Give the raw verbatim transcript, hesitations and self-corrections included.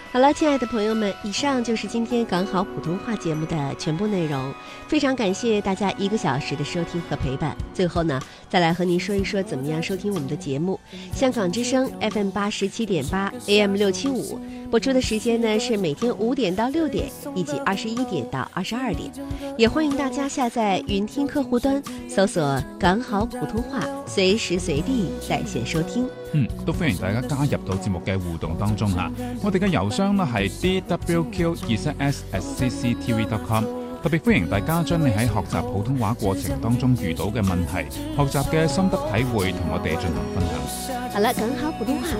好了，亲爱的朋友们，以上就是今天港好普通话节目的全部内容。非常感谢大家一个小时的收听和陪伴。最后呢，再来和您说一说怎么样收听我们的节目。香港之声 F M 八十七点八 A M 六七五播出的时间呢是每天五点到六点，以及二十一點到二十二點。也歡迎大家下載雲聽客戶端，搜索港好普通話，隨時隨地在線收聽。 嗯，都歡迎大家加入到節目嘅互動當中嚇。我哋嘅郵箱呢係 d w q 二七 s at c c t v dot com。特別歡迎大家將你喺學習普通話過程當中遇到嘅問題、學習嘅心得體會同我哋進行分享。 好了，港好普通話